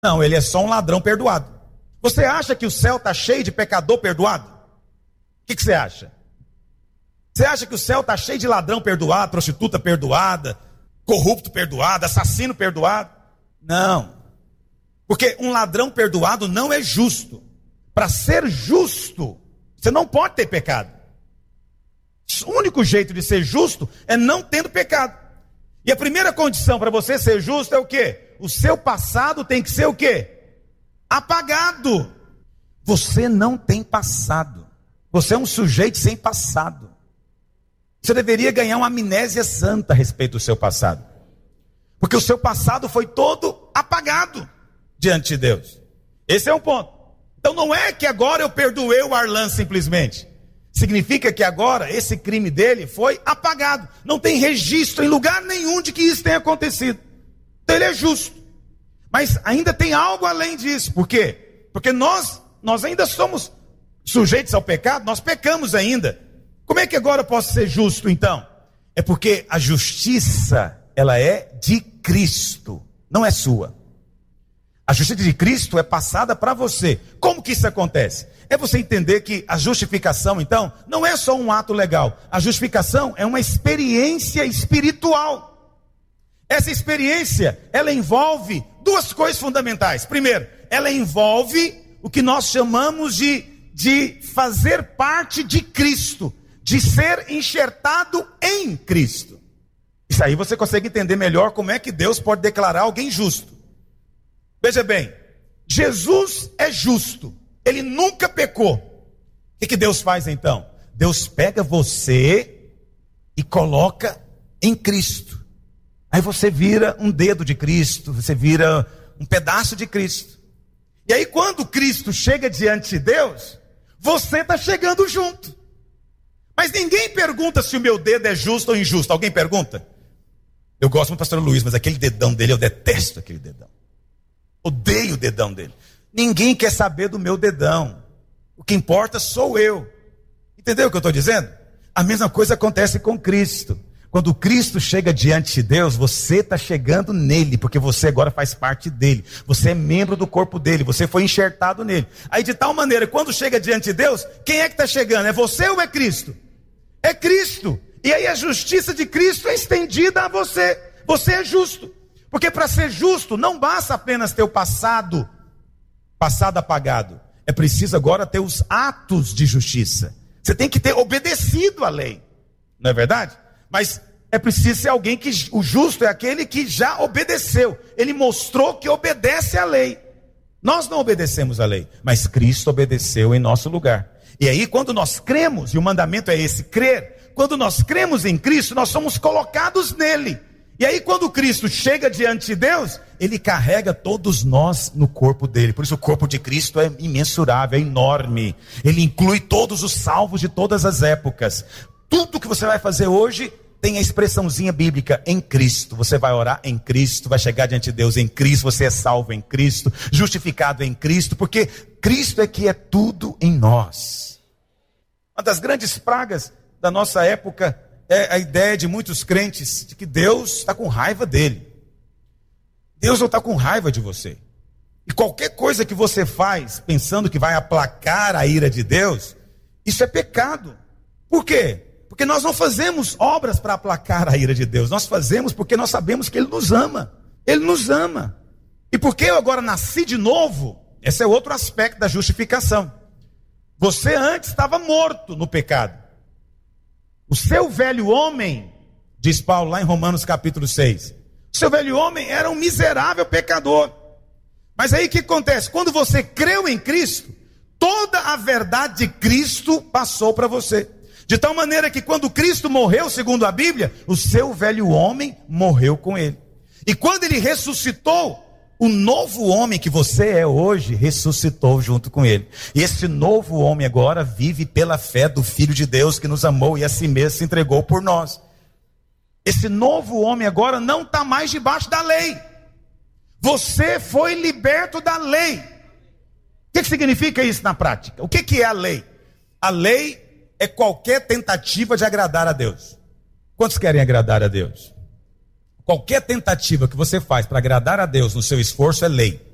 Não, ele é só um ladrão perdoado. Você acha que o céu está cheio de pecador perdoado? O que você acha? Você acha que o céu está cheio de ladrão perdoado, prostituta perdoada, corrupto perdoado, assassino perdoado? Não. Porque um ladrão perdoado não é justo. Para ser justo, você não pode ter pecado. O único jeito de ser justo é não tendo pecado. E a primeira condição para você ser justo é o quê? O seu passado tem que ser o quê? Apagado. Você não tem passado. Você é um sujeito sem passado. Você deveria ganhar uma amnésia santa a respeito do seu passado. Porque o seu passado foi todo apagado diante de Deus. Esse é um ponto. Então não é que agora eu perdoei o Arlan simplesmente. Significa que agora esse crime dele foi apagado. Não tem registro em lugar nenhum de que isso tenha acontecido. Então ele é justo. Mas ainda tem algo além disso. Por quê? Porque nós ainda somos sujeitos ao pecado, nós pecamos ainda. Como é que agora eu posso ser justo então? É porque a justiça, ela é de Cristo, não é sua. A justiça de Cristo é passada para você. Como que isso acontece? É você entender que a justificação, então, não é só um ato legal. A justificação é uma experiência espiritual. Essa experiência, ela envolve duas coisas fundamentais. Primeiro, ela envolve o que nós chamamos de fazer parte de Cristo, de ser enxertado em Cristo. Isso aí você consegue entender melhor como é que Deus pode declarar alguém justo. Veja bem, Jesus é justo, ele nunca pecou. O que Deus faz então? Deus pega você e coloca em Cristo. Aí você vira um dedo de Cristo, você vira um pedaço de Cristo. E aí quando Cristo chega diante de Deus, você está chegando junto. Mas ninguém pergunta se o meu dedo é justo ou injusto. Alguém pergunta? Eu gosto muito do pastor Luiz, mas aquele dedão dele, eu detesto aquele dedão. Odeio o dedão dele. Ninguém quer saber do meu dedão. O que importa sou eu. Entendeu o que eu estou dizendo? A mesma coisa acontece com Cristo. Quando Cristo chega diante de Deus, você está chegando nele, porque você agora faz parte dele. Você é membro do corpo dele, você foi enxertado nele. Aí de tal maneira, quando chega diante de Deus, quem é que está chegando? É você ou é Cristo? É Cristo. E aí a justiça de Cristo é estendida a você. Você é justo. Porque para ser justo, não basta apenas ter o passado apagado. É preciso agora ter os atos de justiça. Você tem que ter obedecido à lei. Não é verdade? Mas é preciso ser alguém que... O justo é aquele que já obedeceu. Ele mostrou que obedece à lei. Nós não obedecemos à lei, mas Cristo obedeceu em nosso lugar. E aí quando nós cremos, e o mandamento é esse, crer. Quando nós cremos em Cristo, nós somos colocados nele. E aí quando Cristo chega diante de Deus, ele carrega todos nós no corpo dele. Por isso o corpo de Cristo é imensurável, é enorme. Ele inclui todos os salvos de todas as épocas. Tudo que você vai fazer hoje tem a expressãozinha bíblica, em Cristo. Você vai orar em Cristo, vai chegar diante de Deus em Cristo, você é salvo em Cristo, justificado em Cristo, porque Cristo é que é tudo em nós. Uma das grandes pragas da nossa época é a ideia de muitos crentes de que Deus está com raiva dele. Deus não está com raiva de você. E qualquer coisa que você faz pensando que vai aplacar a ira de Deus, isso é pecado. Por quê? Porque nós não fazemos obras para aplacar a ira de Deus. Nós fazemos porque nós sabemos que Ele nos ama. Ele nos ama. E porque eu agora nasci de novo, esse é outro aspecto da justificação. Você antes estava morto no pecado. O seu velho homem, diz Paulo lá em Romanos capítulo 6, o seu velho homem era um miserável pecador. Mas aí o que acontece? Quando você creu em Cristo, toda a verdade de Cristo passou para você. De tal maneira que quando Cristo morreu, segundo a Bíblia, o seu velho homem morreu com ele. E quando ele ressuscitou, o novo homem que você é hoje, ressuscitou junto com ele. E esse novo homem agora vive pela fé do Filho de Deus que nos amou e a si mesmo se entregou por nós. Esse novo homem agora não está mais debaixo da lei. Você foi liberto da lei. O que significa isso na prática? O que é a lei? A lei é qualquer tentativa de agradar a Deus. Quantos querem agradar a Deus? Qualquer tentativa que você faz para agradar a Deus no seu esforço é lei.